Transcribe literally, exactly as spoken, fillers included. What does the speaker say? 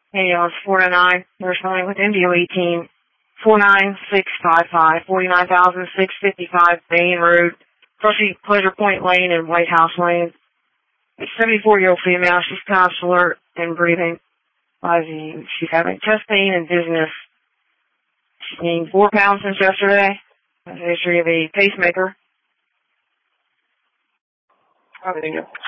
Hey, uh, four oh nine. We're signing with Indio eighteen. four nine six five five, forty-nine thousand six hundred fifty-five Bain Road, Pleasure Pleasure Point Lane and White House Lane. A seventy-four-year-old female. She's conscious, alert, and breathing. She's having chest pain and dizziness. She's gained four pounds since yesterday. Has a history of a pacemaker. Anything else?